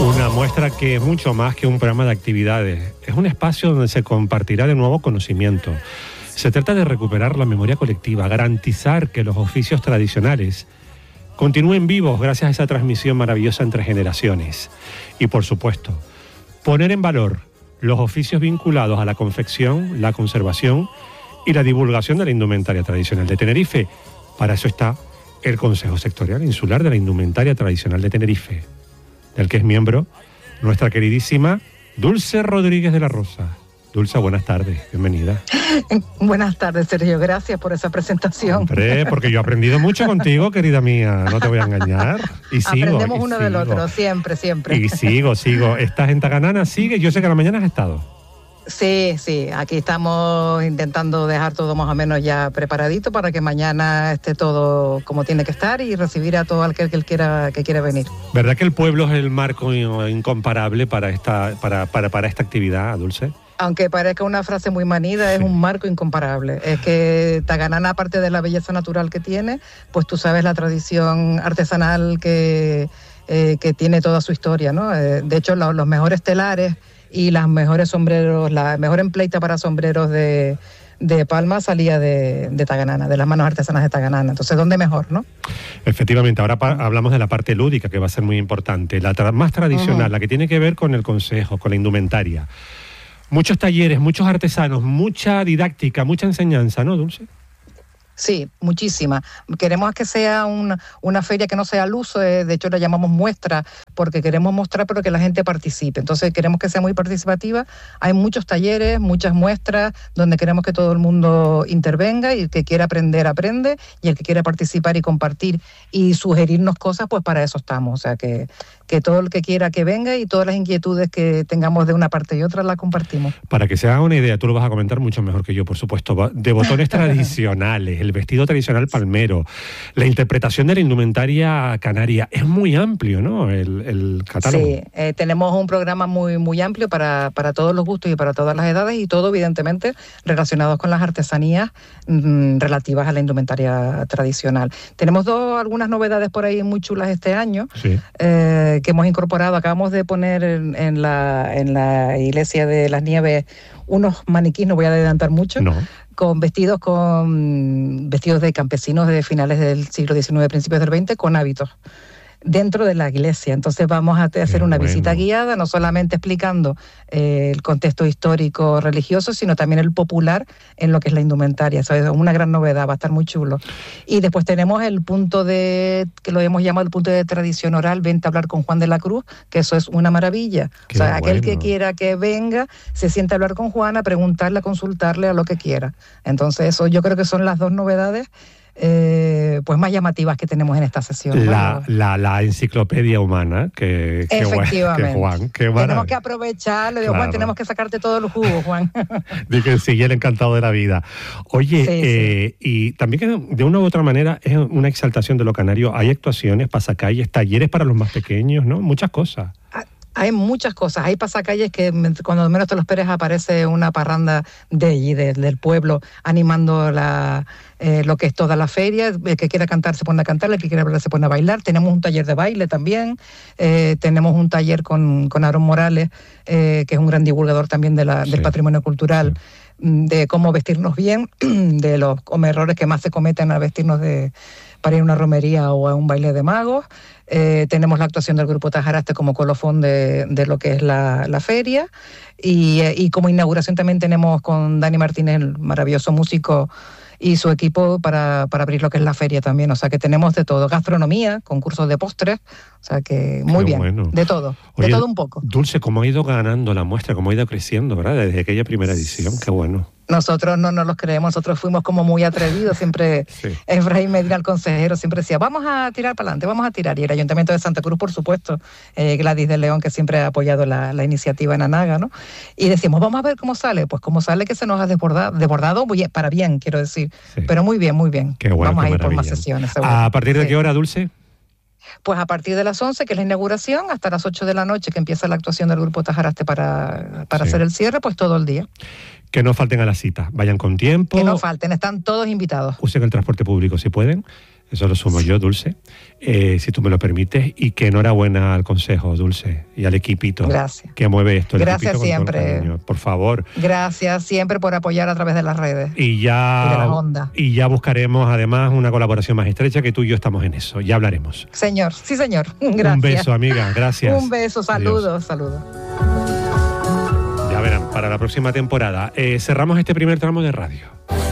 Una muestra que es mucho más que un programa de actividades. Es un espacio donde se compartirá de nuevo conocimiento. Se trata de recuperar la memoria colectiva, garantizar que los oficios tradicionales continúen vivos gracias a esa transmisión maravillosa entre generaciones. Y, por supuesto, poner en valor los oficios vinculados a la confección, la conservación y la divulgación de la indumentaria tradicional de Tenerife. Para eso está el Consejo Sectorial Insular de la Indumentaria Tradicional de Tenerife, del que es miembro nuestra queridísima Dulce Rodríguez de la Rosa. Dulce, buenas tardes, bienvenida. Buenas tardes, Sergio, gracias por esa presentación. Hombre, porque yo he aprendido mucho contigo, querida mía, no te voy a engañar. Y sigo. Aprendemos uno del otro, siempre. Y sigo. ¿Estás en Taganana? ¿Sigue? Yo sé que a la mañana has estado. Sí, aquí estamos intentando dejar todo más o menos ya preparadito para que mañana esté todo como tiene que estar y recibir a todo aquel que quiera venir. ¿Verdad que el pueblo es el marco incomparable para esta actividad, Dulce? Aunque parezca una frase muy manida, es un marco incomparable. Es que Taganana, aparte de la belleza natural que tiene, pues tú sabes la tradición artesanal que tiene toda su historia, ¿no? De hecho, los mejores telares y las mejores sombreros, la mejor empleita para sombreros de Palma salía de Taganana, de las manos artesanas de Taganana. Entonces, ¿dónde mejor, no? Efectivamente, ahora hablamos de la parte lúdica, que va a ser muy importante. La más tradicional, la que tiene que ver con el consejo, con la indumentaria. Muchos talleres, muchos artesanos, mucha didáctica, mucha enseñanza, ¿no, Dulce? Sí, muchísima. Queremos que sea una feria que no sea al uso, de hecho la llamamos muestra, porque queremos mostrar pero que la gente participe. Entonces queremos que sea muy participativa. Hay muchos talleres, muchas muestras, donde queremos que todo el mundo intervenga y el que quiera aprender, aprende, y el que quiera participar y compartir y sugerirnos cosas, pues para eso estamos. O sea, que todo el que quiera que venga y todas las inquietudes que tengamos de una parte y otra las compartimos. Para que se haga una idea, tú lo vas a comentar mucho mejor que yo, por supuesto, de botones tradicionales, el vestido tradicional palmero, la interpretación de la indumentaria canaria, es muy amplio, ¿no? El catálogo. Sí, tenemos un programa muy, muy amplio para todos los gustos y para todas las edades, y todo evidentemente relacionado con las artesanías relativas a la indumentaria tradicional. Tenemos algunas novedades por ahí muy chulas este año, sí. Que hemos incorporado. Acabamos de poner en la iglesia de las Nieves unos maniquís, no voy a adelantar mucho, con vestidos de campesinos de finales del siglo XIX, principios del XX, con hábitos dentro de la iglesia. Entonces vamos a hacer una visita guiada, no solamente explicando el contexto histórico religioso, sino también el popular en lo que es la indumentaria. Eso es una gran novedad, va a estar muy chulo. Y después tenemos el punto que lo hemos llamado el punto de tradición oral, vente a hablar con Juan de la Cruz, que eso es una maravilla. Qué aquel que quiera que venga, se siente a hablar con Juan, a preguntarle, a consultarle, a lo que quiera. Entonces eso yo creo que son las dos novedades pues más llamativas que tenemos en esta sesión. La enciclopedia humana que Juan, tenemos que aprovecharlo. Claro. Juan, tenemos que sacarte todo el jugo, Juan. Dije, sí, el encantado de la vida. Oye, sí. Y también que de una u otra manera es una exaltación de lo canario. Hay actuaciones, pasacalles, talleres para los más pequeños, ¿no? Muchas cosas. Hay muchas cosas, hay pasacalles que cuando menos te lo esperes aparece una parranda de allí, del pueblo, animando lo que es toda la feria. El que quiera cantar se pone a cantar, el que quiera bailar se pone a bailar. Tenemos un taller de baile también, tenemos un taller con Aarón Morales, que es un gran divulgador también del patrimonio cultural, de cómo vestirnos bien, de los errores que más se cometen al vestirnos para ir a una romería o a un baile de magos. Tenemos la actuación del grupo Tajaraste como colofón de lo que es la feria, y como inauguración también tenemos con Dani Martínez, el maravilloso músico, y su equipo para abrir lo que es la feria también. O sea que tenemos de todo, gastronomía, concursos de postres, o sea que muy bien, bueno. De todo. Oye, de todo un poco. Dulce, ¿cómo ha ido ganando la muestra? ¿Cómo ha ido creciendo, verdad? Desde aquella primera edición, qué bueno. Nosotros no nos los creemos, nosotros fuimos como muy atrevidos, siempre Efraín Medina, el consejero, siempre decía, vamos a tirar para adelante, vamos a tirar, y el Ayuntamiento de Santa Cruz, por supuesto, Gladys de León, que siempre ha apoyado la iniciativa en Anaga, ¿no? Y decimos, vamos a ver cómo sale, pues cómo sale que se nos ha desbordado para bien, quiero decir, pero muy bien. Qué bueno, vamos a ir por más sesiones, seguro. ¿A partir de qué hora, Dulce? Pues a partir de las 11, que es la inauguración, hasta las 8 de la noche, que empieza la actuación del grupo Tajaraste para hacer el cierre, pues todo el día. Que no falten a la cita, vayan con tiempo. Que no falten, están todos invitados. Usen el transporte público si pueden. Eso lo sumo yo, Dulce, si tú me lo permites, y que enhorabuena al Consejo, Dulce, y al equipito. Gracias. Que mueve esto. Gracias siempre. Por favor. Gracias siempre por apoyar a través de las redes. Y de las ondas. Y ya buscaremos además una colaboración más estrecha, que tú y yo estamos en eso. Ya hablaremos. Señor, sí señor. Gracias. Un beso, amiga. Gracias. Un beso, saludos. Ya verán, para la próxima temporada. Cerramos este primer tramo de radio.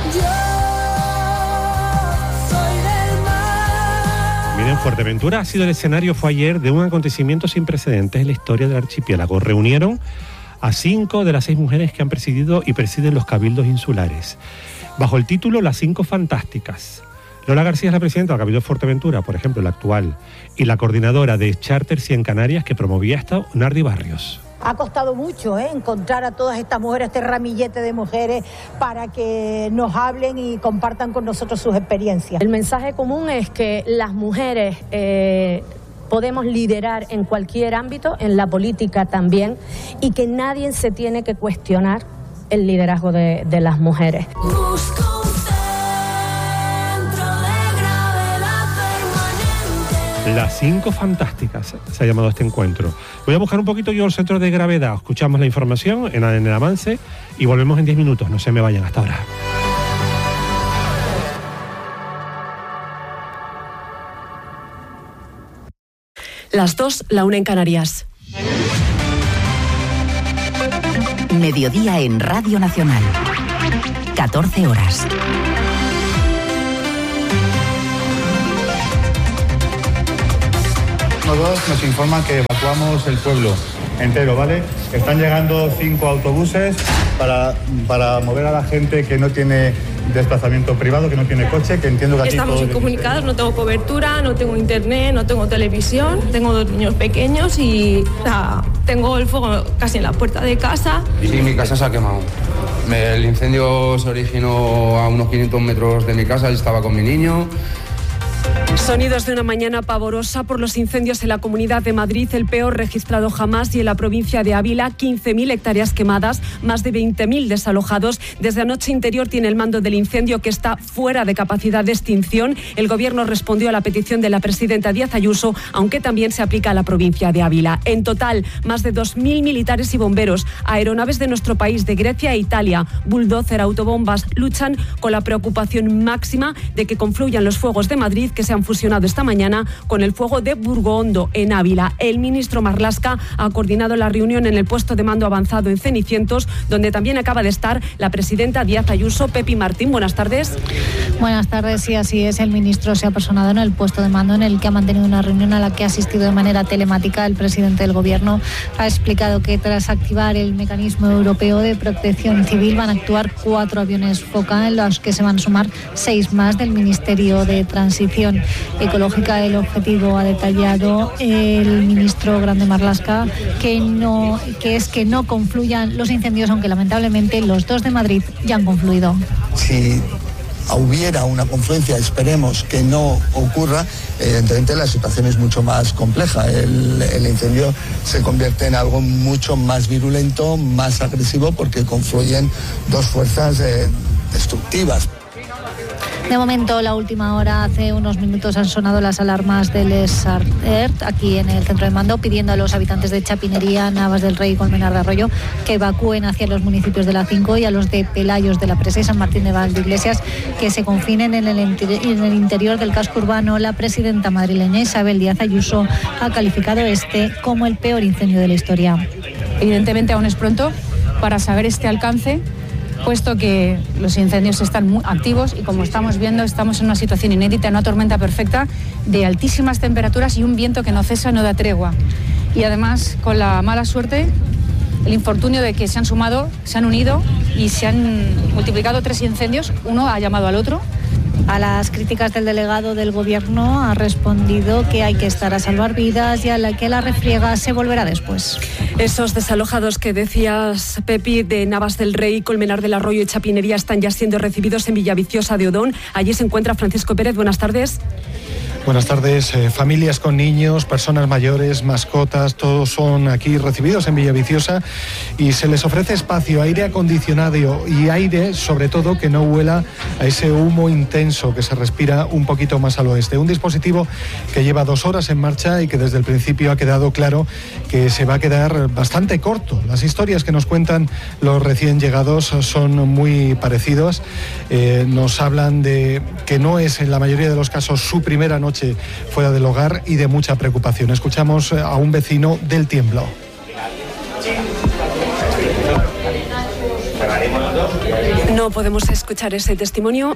Miren, Fuerteventura ha sido el escenario, fue ayer, de un acontecimiento sin precedentes en la historia del archipiélago. Reunieron a 5 de las 6 mujeres que han presidido y presiden los cabildos insulares, bajo el título Las 5 Fantásticas. Lola García es la presidenta del Cabildo de Fuerteventura, por ejemplo, la actual, y la coordinadora de Charter 100 Canarias, que promovía esto, Nardi Barrios. Ha costado mucho encontrar a todas estas mujeres, este ramillete de mujeres, para que nos hablen y compartan con nosotros sus experiencias. El mensaje común es que las mujeres podemos liderar en cualquier ámbito, en la política también, y que nadie se tiene que cuestionar el liderazgo de las mujeres. Las 5 Fantásticas se ha llamado este encuentro. Voy a buscar un poquito yo el centro de gravedad. Escuchamos la información en el avance y volvemos en 10 minutos. No se me vayan hasta ahora. Las 2, la 1 en Canarias. Mediodía en Radio Nacional. 14 horas. Nos informan que evacuamos el pueblo entero, ¿vale? Están llegando 5 autobuses para mover a la gente que no tiene desplazamiento privado, que no tiene coche, que entiendo que aquí estamos incomunicados, no tengo cobertura, no tengo internet, no tengo televisión, tengo 2 niños pequeños y tengo el fuego casi en la puerta de casa. Sí, mi casa se ha quemado. El incendio se originó a unos 500 metros de mi casa, yo estaba con mi niño. Sonidos de una mañana pavorosa por los incendios en la Comunidad de Madrid, el peor registrado jamás, y en la provincia de Ávila, 15.000 hectáreas quemadas, más de 20.000 desalojados. Desde anoche Interior tiene el mando del incendio, que está fuera de capacidad de extinción. El Gobierno respondió a la petición de la presidenta Díaz Ayuso, aunque también se aplica a la provincia de Ávila. En total, más de 2.000 militares y bomberos, aeronaves de nuestro país, de Grecia e Italia, bulldozer, autobombas, luchan con la preocupación máxima de que confluyan los fuegos de Madrid, que se han fusionado esta mañana con el fuego de Burgohondo, en Ávila. El ministro Marlaska ha coordinado la reunión en el puesto de mando avanzado en Cenicientos, donde también acaba de estar la presidenta Díaz Ayuso. Pepi Martín, buenas tardes. Buenas tardes, sí, así es. El ministro se ha personado en el puesto de mando, en el que ha mantenido una reunión a la que ha asistido de manera telemática el presidente del Gobierno. Ha explicado que tras activar el mecanismo europeo de protección civil van a actuar 4 aviones Foca, en los que se van a sumar 6 más del Ministerio de Transición Ecológica. El objetivo, ha detallado el ministro Grande Marlaska, que es que no confluyan los incendios, aunque lamentablemente los 2 de Madrid ya han confluido. Si hubiera una confluencia, esperemos que no ocurra, evidentemente la situación es mucho más compleja. El incendio se convierte en algo mucho más virulento, más agresivo, porque confluyen 2 fuerzas destructivas. De momento, la última hora, hace unos minutos han sonado las alarmas del SARERT aquí en el centro de mando, pidiendo a los habitantes de Chapinería, Navas del Rey y Colmenar de Arroyo que evacúen hacia los municipios de la 5, y a los de Pelayos de la Presa y San Martín de Valdeiglesias que se confinen en el interior del casco urbano. La presidenta madrileña Isabel Díaz Ayuso ha calificado este como el peor incendio de la historia. Evidentemente aún es pronto para saber este alcance, puesto que los incendios están muy activos y, como estamos viendo, estamos en una situación inédita, una tormenta perfecta de altísimas temperaturas y un viento que no cesa, no da tregua. Y además, con la mala suerte, el infortunio de que se han unido y se han multiplicado 3 incendios, uno ha llamado al otro. A las críticas del delegado del Gobierno ha respondido que hay que estar a salvar vidas y a la que la refriega se volverá después. Esos desalojados que decías, Pepi, de Navas del Rey, Colmenar del Arroyo y Chapinería, están ya siendo recibidos en Villaviciosa de Odón. Allí se encuentra Francisco Pérez. Buenas tardes. Buenas tardes. Familias con niños, personas mayores, mascotas, todos son aquí recibidos en Villaviciosa y se les ofrece espacio, aire acondicionado y aire, sobre todo, que no huela a ese humo intenso que se respira un poquito más al oeste. Un dispositivo que lleva 2 horas en marcha y que desde el principio ha quedado claro que se va a quedar bastante corto. Las historias que nos cuentan los recién llegados son muy parecidas. Nos hablan de que no es en la mayoría de los casos su primera noche fuera del hogar y de mucha preocupación. Escuchamos a un vecino del Tiemblo. No podemos escuchar ese testimonio.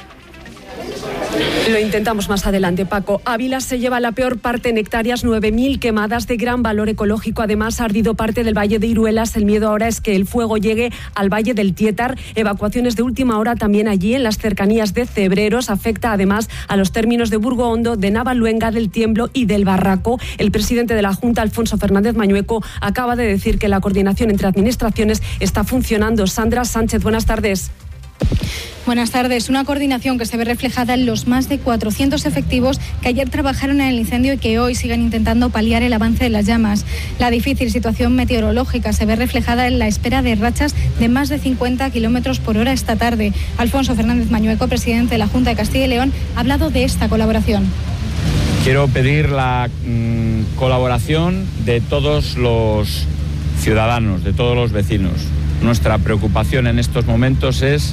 Lo intentamos más adelante, Paco. Ávila se lleva la peor parte en hectáreas, 9.000 quemadas de gran valor ecológico. Además, ha ardido parte del Valle de Iruelas. El miedo ahora es que el fuego llegue al Valle del Tietar. Evacuaciones de última hora también allí, en las cercanías de Cebreros. Afecta además a los términos de Burgo Hondo, de Navaluenga, del Tiemblo y del Barraco. El presidente de la Junta, Alfonso Fernández Mañueco, acaba de decir que la coordinación entre administraciones está funcionando. Sandra Sánchez, buenas tardes. Buenas tardes. Una coordinación que se ve reflejada en los más de 400 efectivos que ayer trabajaron en el incendio y que hoy siguen intentando paliar el avance de las llamas. La difícil situación meteorológica se ve reflejada en la espera de rachas de más de 50 kilómetros por hora esta tarde. Alfonso Fernández Mañueco, presidente de la Junta de Castilla y León, ha hablado de esta colaboración. Quiero pedir la colaboración de todos los ciudadanos, de todos los vecinos. Nuestra preocupación en estos momentos es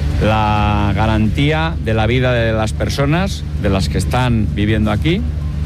la garantía de la vida de las personas, de las que están viviendo aquí,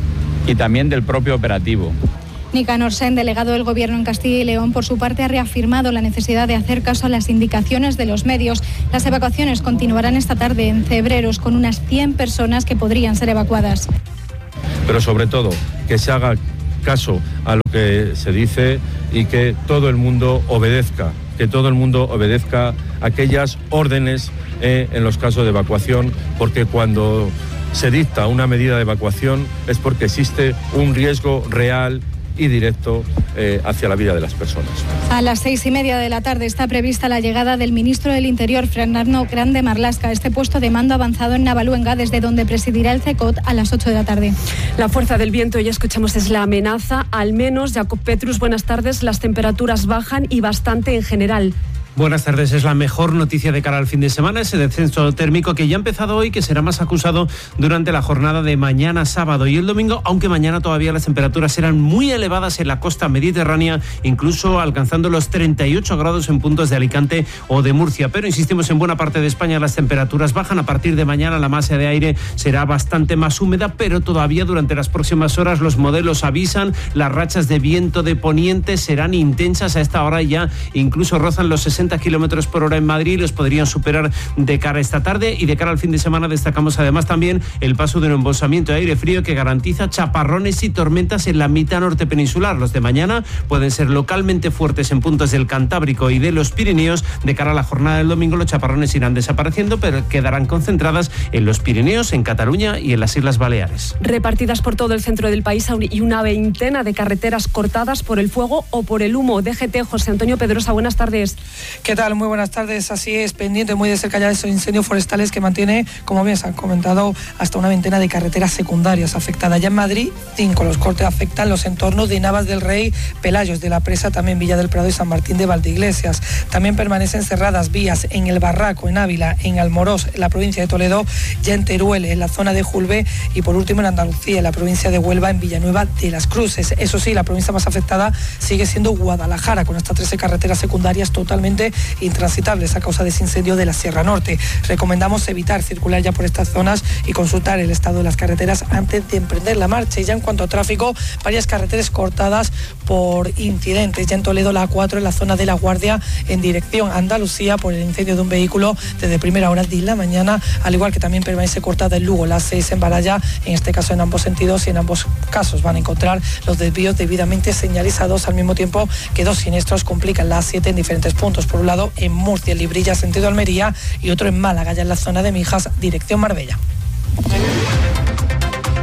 y también del propio operativo. Nicanor Sen, delegado del Gobierno en Castilla y León, por su parte ha reafirmado la necesidad de hacer caso a las indicaciones de los medios. Las evacuaciones continuarán esta tarde en Cebreros, con unas 100 personas que podrían ser evacuadas. Pero sobre todo, que se haga caso a lo que se dice y que todo el mundo obedezca. Que todo el mundo obedezca aquellas órdenes en los casos de evacuación, porque cuando se dicta una medida de evacuación es porque existe un riesgo real y directo hacia la vida de las personas. A las 6:30 de la tarde está prevista la llegada del ministro del Interior, Fernando Grande Marlaska, a este puesto de mando avanzado en Navaluenga, desde donde presidirá el CECOT a las 8 de la tarde. La fuerza del viento, ya escuchamos, es la amenaza. Al menos, Jacob Petrus, buenas tardes. Las temperaturas bajan y bastante en general. Buenas tardes. Es la mejor noticia de cara al fin de semana, ese descenso térmico que ya ha empezado hoy, que será más acusado durante la jornada de mañana sábado y el domingo, aunque mañana todavía las temperaturas serán muy elevadas en la costa mediterránea, incluso alcanzando los 38 grados en puntos de Alicante o de Murcia. Pero insistimos, en buena parte de España las temperaturas bajan. A partir de mañana la masa de aire será bastante más húmeda, pero todavía durante las próximas horas los modelos avisan, las rachas de viento de poniente serán intensas. A esta hora ya incluso rozan los 60 kilómetros por hora en Madrid, los podrían superar de cara a esta tarde. Y de cara al fin de semana destacamos además también el paso de un embolsamiento de aire frío que garantiza chaparrones y tormentas en la mitad norte peninsular. Los de mañana pueden ser localmente fuertes en puntos del Cantábrico y de los Pirineos. De cara a la jornada del domingo los chaparrones irán desapareciendo, pero quedarán concentradas en los Pirineos, en Cataluña y en las Islas Baleares. Repartidas por todo el centro del país y una veintena de carreteras cortadas por el fuego o por el humo. DGT, José Antonio Pedrosa, buenas tardes. ¿Qué tal? Muy buenas tardes. Así es, pendiente muy de cerca ya de esos incendios forestales que mantiene, como bien se han comentado, hasta una veintena de carreteras secundarias afectadas. Ya en Madrid, 5. Los cortes afectan los entornos de Navas del Rey, Pelayos de la Presa, también Villa del Prado y San Martín de Valdeiglesias. También permanecen cerradas vías en El Barraco, en Ávila, en Almorós, en la provincia de Toledo, ya en Teruel, en la zona de Julbe, y por último en Andalucía, en la provincia de Huelva, en Villanueva de las Cruces. Eso sí, la provincia más afectada sigue siendo Guadalajara, con hasta 13 carreteras secundarias totalmente intransitables a causa de ese incendio de la Sierra Norte. Recomendamos evitar circular ya por estas zonas y consultar el estado de las carreteras antes de emprender la marcha. Y ya en cuanto a tráfico, varias carreteras cortadas por incidentes. Ya en Toledo, la A4 en la zona de La Guardia en dirección a Andalucía por el incendio de un vehículo desde primera hora de la mañana, al igual que también permanece cortada en Lugo, la 6 en Baralla, en este caso en ambos sentidos, y en ambos casos van a encontrar los desvíos debidamente señalizados, al mismo tiempo que 2 siniestros complican la A7 en diferentes puntos. Por un lado en Murcia, en Librilla, sentido Almería, y otro en Málaga, ya en la zona de Mijas, dirección Marbella.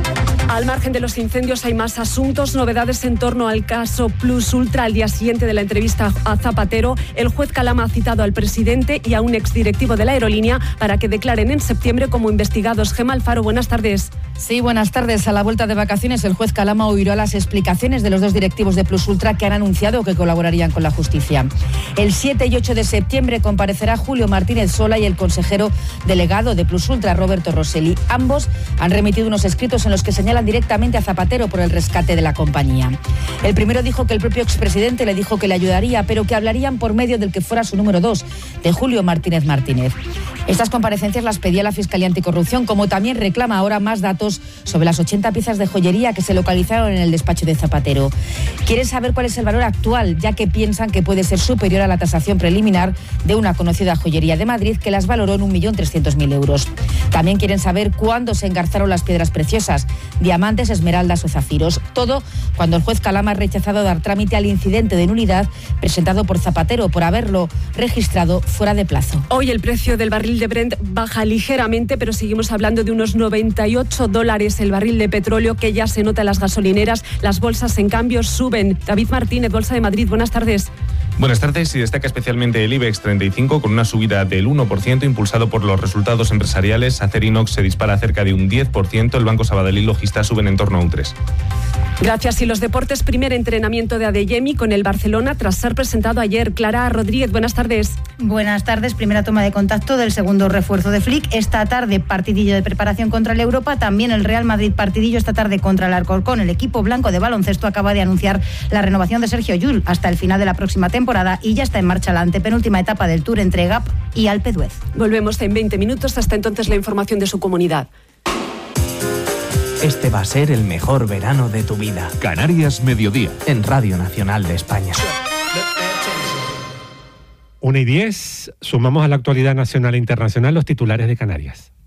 Al margen de los incendios hay más asuntos, novedades en torno al caso Plus Ultra. Al día siguiente de la entrevista a Zapatero, el juez Calama ha citado al presidente y a un exdirectivo de la aerolínea para que declaren en septiembre como investigados. Gemma Alfaro, buenas tardes. Sí, buenas tardes. A la vuelta de vacaciones, el juez Calama oirá las explicaciones de los dos directivos de Plus Ultra que han anunciado que colaborarían con la justicia. El 7 y 8 de septiembre comparecerá Julio Martínez Sola y el consejero delegado de Plus Ultra, Roberto Rosselli. Ambos han remitido unos escritos en los que señalan directamente a Zapatero por el rescate de la compañía. El primero dijo que el propio expresidente le dijo que le ayudaría, pero que hablarían por medio del que fuera su número 2, de Julio Martínez Martínez. Estas comparecencias las pedía la Fiscalía Anticorrupción, como también reclama ahora más datos sobre las 80 piezas de joyería que se localizaron en el despacho de Zapatero. Quieren saber cuál es el valor actual, ya que piensan que puede ser superior a la tasación preliminar de una conocida joyería de Madrid que las valoró en 1.300.000 euros. También quieren saber cuándo se engarzaron las piedras preciosas, diamantes, esmeraldas o zafiros. Todo cuando el juez Calama ha rechazado dar trámite al incidente de nulidad presentado por Zapatero por haberlo registrado fuera de plazo. Hoy el precio del barril de Brent baja ligeramente, pero seguimos hablando de unos $98 el barril de petróleo, que ya se nota en las gasolineras. Las bolsas, en cambio, suben. David Martínez, Bolsa de Madrid, buenas tardes. Buenas tardes, y destaca especialmente el IBEX 35 con una subida del 1% impulsado por los resultados empresariales. Acerinox se dispara cerca de un 10%, el Banco Sabadell y Logista suben en torno a un 3%. Gracias. Y los deportes, primer entrenamiento de Adeyemi con el Barcelona tras ser presentado ayer. Clara Rodríguez, buenas tardes. Buenas tardes, primera toma de contacto del segundo refuerzo de Flick. Esta tarde partidillo de preparación contra el Europa, también el Real Madrid partidillo esta tarde contra el Alcorcón. El equipo blanco de baloncesto acaba de anunciar la renovación de Sergio Llull hasta el final de la próxima temporada y ya está en marcha la antepenúltima etapa del Tour entre Gap y Alpe d'Huez. Volvemos en 20 minutos, hasta entonces la información de su comunidad. Este va a ser el mejor verano de tu vida. Canarias Mediodía. En Radio Nacional de España. 1:10, sumamos a la actualidad nacional e internacional los titulares de Canarias.